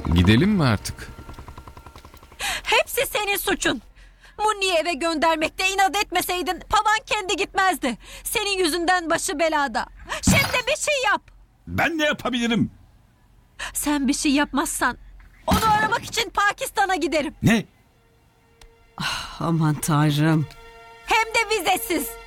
Gidelim mi artık? Hepsi senin suçun. Munni'yi eve göndermekte inat etmeseydin baban kendi gitmezdi. Senin yüzünden başı belada. Şimdi bir şey yap. Ben ne yapabilirim? Sen bir şey yapmazsan onu aramak için Pakistan'a giderim. Ne? Aman Tanrım. Hem de vizesiz.